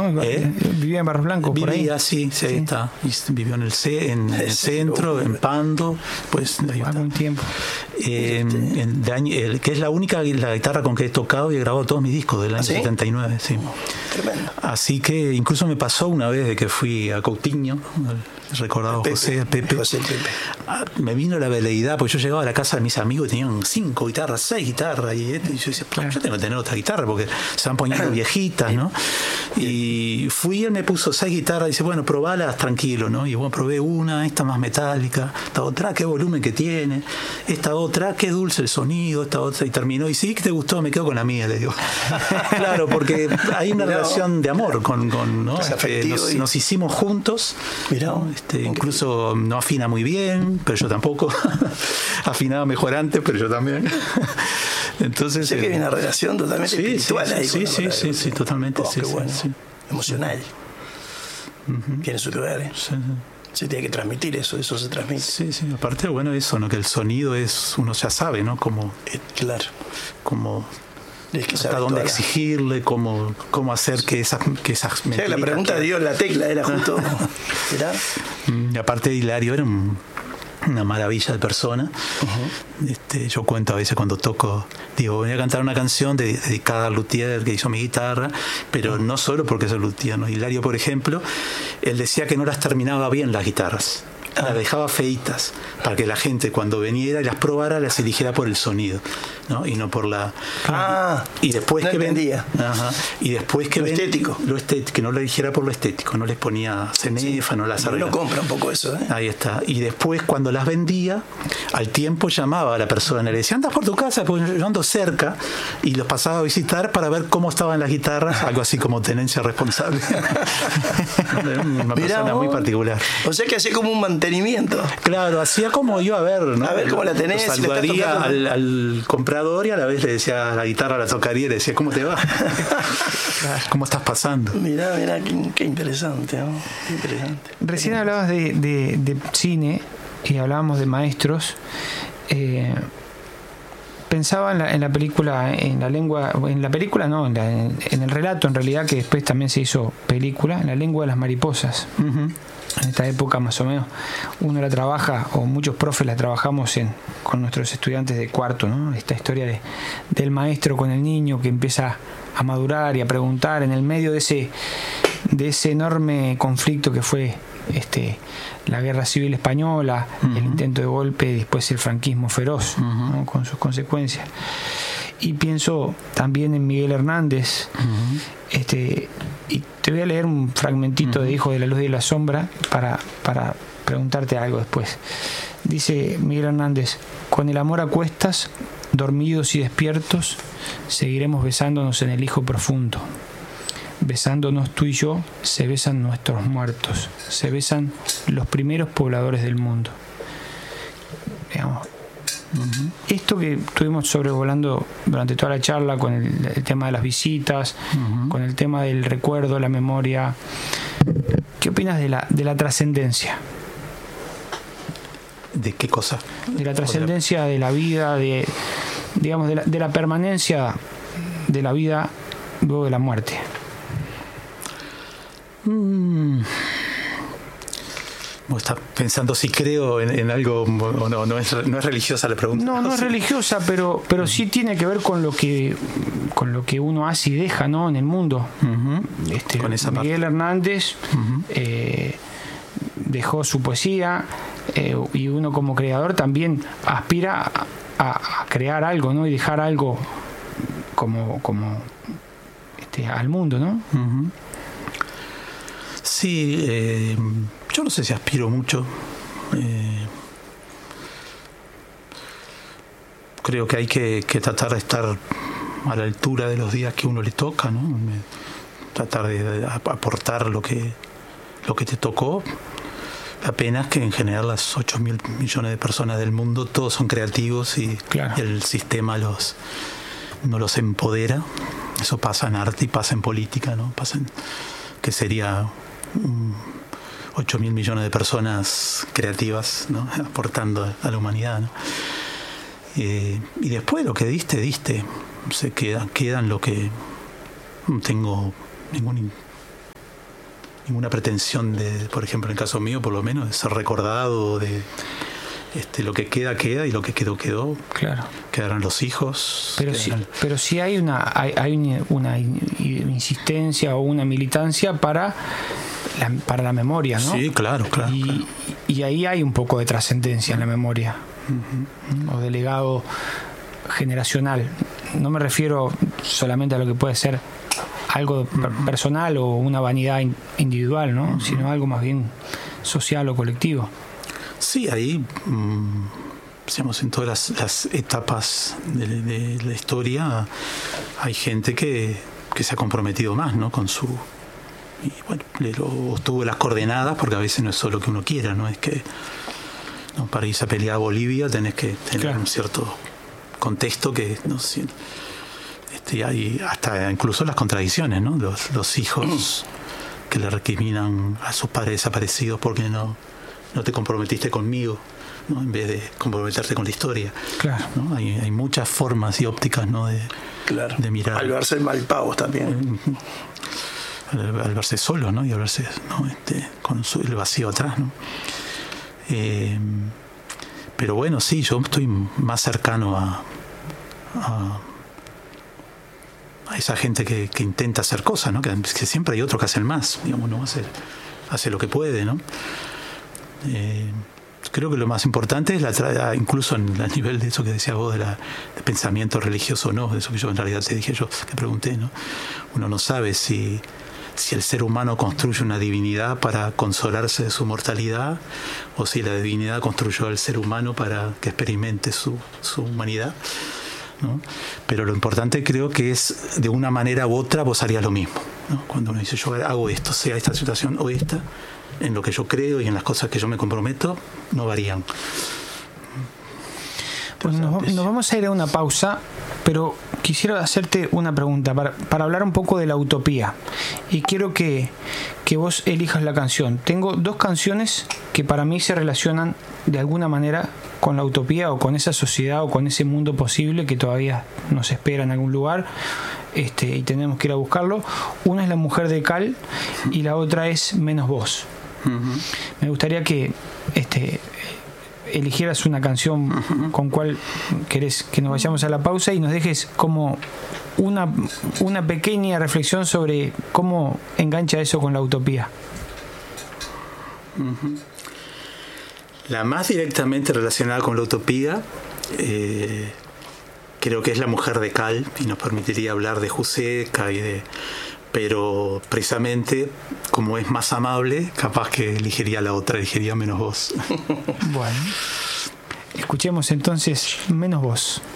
¿no? Vivía en Barros Blancos, por ahí. Vivía, sí, ahí está. Vivió en el centro, en Pando, pues ahí está. Algún tiempo. Que es la única guitarra con que he tocado y he grabado todos mis discos del año 79, sí. Tremendo. Así que incluso me pasó una vez de que fui a Coutinho, el recordado Pepe. Me vino la veleidad, porque yo llegaba a la casa de mis amigos y tenían 5 guitarras, 6 guitarras, y yo decía, yo tengo que tener otra guitarra porque se van poniendo viejitas, ¿no? Y él me puso 6 guitarras y dice, bueno, probalas tranquilo, ¿no? Y bueno, probé una, esta más metálica, esta otra, qué volumen que tiene, esta otra, qué dulce el sonido, esta otra, y terminó, y sí, que te gustó, me quedo con la mía, le digo. Claro, porque hay una relación de amor ¿no? Nos hicimos juntos. ¿no? Incluso no afina muy bien, pero yo tampoco. Afinaba mejor antes, pero yo también. Entonces, sé que hay una relación totalmente espiritual ahí. Sí, totalmente. Qué bueno. Sí. Emocional. Tiene su lugar, ¿eh? Sí. Se tiene que transmitir eso se transmite. Sí, aparte, bueno, eso, ¿no? Que el sonido uno ya sabe, ¿no? Como, claro. Como hasta dónde exigirle, cómo hacer que esas mentiras. La pregunta de Dios, la tecla era justo. Y aparte Hilario era una maravilla de persona. Yo cuento a veces cuando toco, digo, voy a cantar una canción dedicada al luthier que hizo mi guitarra, pero no solo porque es el luthier, ¿no? Hilario, por ejemplo, él decía que no las terminaba bien las guitarras, las dejaba feitas para que la gente cuando viniera y las probara las eligiera por el sonido, ¿no? Y no por la y después no que vendía y después que lo estético, que no lo eligiera por lo estético, no les ponía cenefa, no las arreglaba. No compra un poco eso, ¿eh? Ahí está. Y después cuando las vendía, al tiempo llamaba a la persona y le decía, andas por tu casa, porque yo ando cerca, y los pasaba a visitar para ver cómo estaban las guitarras, algo así como tenencia responsable. Una persona muy particular. O sea que hacía como un mantenimiento. Claro, hacía como yo, a ver cómo la tenés. Saludaría al comprador y a la vez le decía a la guitarra, la tocaría y le decía, ¿cómo te va? ¿Cómo estás pasando? Mirá, qué interesante, ¿no? Qué interesante. Recién hablabas de cine y hablábamos de maestros. Pensaba en la película, en el relato en realidad, que después también se hizo película, en La lengua de las mariposas. En esta época más o menos uno la trabaja, o muchos profes la trabajamos con nuestros estudiantes de cuarto, ¿no? Esta historia del maestro con el niño que empieza a madurar y a preguntar en el medio de ese enorme conflicto que fue la guerra civil española, el intento de golpe y después el franquismo feroz, ¿no? Con sus consecuencias. Y pienso también en Miguel Hernández. Y te voy a leer un fragmentito de Hijo de la Luz y de la Sombra para preguntarte algo después. Dice Miguel Hernández: con el amor a cuestas, dormidos y despiertos, seguiremos besándonos en el Hijo profundo. Besándonos tú y yo, se besan nuestros muertos, se besan los primeros pobladores del mundo. Digamos, esto que estuvimos sobrevolando durante toda la charla con el tema de las visitas, con el tema del recuerdo, la memoria, ¿qué opinas de la trascendencia? ¿De qué cosa? De la trascendencia de la vida, de la permanencia de la vida luego de la muerte. ¿Estás pensando si creo en algo o no? No es religiosa la pregunta. No es religiosa, pero sí tiene que ver con lo que uno hace y deja, ¿no? En el mundo. Con esa Miguel Hernández dejó su poesía, y uno como creador también aspira a crear algo, ¿no? Y dejar algo como al mundo, ¿no? Sí, yo no sé si aspiro mucho. Creo que hay que tratar de estar a la altura de los días que uno le toca, ¿no? Tratar de aportar lo que te tocó. La pena es que en general las 8.000 millones de personas del mundo todos son creativos y el sistema no los empodera. Eso pasa en arte y pasa en política, ¿no? Que sería 8.000 millones de personas creativas, ¿no? Aportando a la humanidad, ¿no? Y después lo que diste, se quedan lo que no tengo ninguna pretensión de, por ejemplo, en el caso mío, por lo menos, de ser recordado, de lo que queda y lo que quedó. Claro. Quedarán los hijos. Pero sí hay una insistencia o una militancia para la memoria, ¿no? Sí, claro. Y ahí hay un poco de trascendencia en la memoria, o de legado generacional. No me refiero solamente a lo que puede ser algo personal o una vanidad individual, ¿no? Sino algo más bien social o colectivo. Sí, ahí, digamos, en todas las etapas de la historia hay gente que se ha comprometido más, ¿no? Con su... Y bueno, obtuvo las coordenadas, porque a veces no es solo que uno quiera, ¿no? Es que, ¿no? Para irse a pelear a Bolivia tenés que tener un cierto contexto que, no sé, hay hasta incluso las contradicciones, ¿no? Los hijos que le recriminan a sus padres desaparecidos porque no te comprometiste conmigo, ¿no? En vez de comprometerte con la historia. Claro. ¿No? Hay muchas formas y ópticas, ¿no? de mirar. Al verse malpagos también. Al verse solo, ¿no? Y al verse, ¿no? Con el vacío atrás, ¿no? Pero bueno, sí, yo estoy más cercano a esa gente que intenta hacer cosas, ¿no? Que siempre hay otro que hace el más, digamos, ¿no? Hace lo que puede, ¿no? Creo que lo más importante es incluso a nivel de eso que decías vos, de pensamiento religioso o no, de eso que yo en realidad te dije, yo que pregunté, ¿no? Uno no sabe si el ser humano construye una divinidad para consolarse de su mortalidad, o si la divinidad construyó al ser humano para que experimente su humanidad, ¿no? Pero lo importante creo que es, de una manera u otra vos harías lo mismo, ¿no? Cuando uno dice, yo hago esto, sea esta situación o esta, en lo que yo creo y en las cosas que yo me comprometo, no varían. Pues nos vamos a ir a una pausa, pero quisiera hacerte una pregunta para hablar un poco de la utopía, y quiero que vos elijas la canción. Tengo 2 canciones que para mí se relacionan de alguna manera con la utopía, o con esa sociedad, o con ese mundo posible que todavía nos espera en algún lugar, y tenemos que ir a buscarlo. Una es La Mujer de Cal y la otra es Menos Vos. Me gustaría que eligieras una canción con cual querés que nos vayamos a la pausa y nos dejes como una pequeña reflexión sobre cómo engancha eso con la utopía. La más directamente relacionada con la utopía creo que es La Mujer de Cal, y nos permitiría hablar de Juseca pero precisamente como es más amable, capaz que elegiría la otra, elegiría Menos Vos. Bueno, escuchemos entonces Menos Vos.